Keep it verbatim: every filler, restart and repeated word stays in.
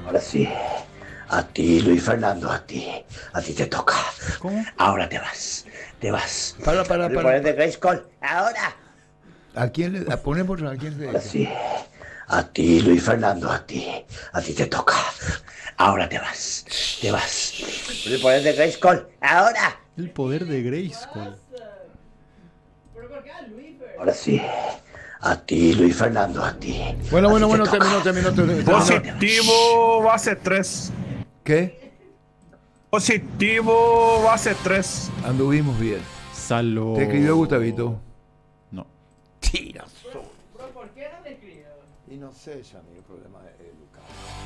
Ahora sí. A ti, Luis Fernando, a ti. A ti te toca. ¿Cómo? Ahora te vas. Te vas. Para, para, Le para. pones de Grayskull. Ahora. ¿A quién le a ponemos a quién le Ahora sí. A ti, Luis Fernando, a ti. A ti te toca. Ahora te vas. Te vas. Le pones de Grayskull. Ahora. El poder de Grayskull. Ahora sí. A ti, Luis Fernando, a ti. Bueno, A bueno, ti te bueno, toca. terminó, terminó, terminó. terminó. Positivo base tres. ¿Qué? Positivo base tres. Anduvimos bien. Salud. ¿Te escribió Gustavito? No. Tira. ¿Por qué no me escribió? Y no sé, ya, mi problema es Lucas.